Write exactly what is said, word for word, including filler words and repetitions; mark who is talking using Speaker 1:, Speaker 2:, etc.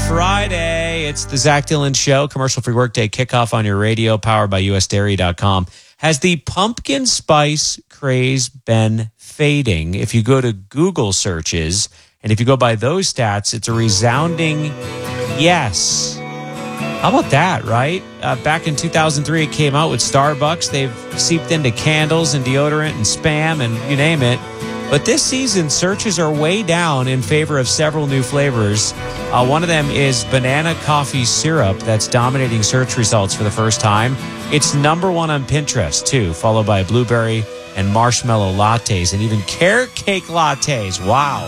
Speaker 1: Friday. It's the Zach Dillon Show. Commercial-free workday kickoff on your radio, powered by U S dairy dot com. Has the pumpkin spice craze been fading? If you go to Google searches, and if you go by those stats, it's a resounding yes. How about that, right? Uh, back in two thousand three, it came out with Starbucks. They've seeped into candles and deodorant and Spam and you name it. But this season, searches are way down in favor of several new flavors. Uh, one of them is banana coffee syrup that's dominating search results for the first time. It's number one on Pinterest, too, followed by blueberry and marshmallow lattes and even carrot cake lattes. Wow.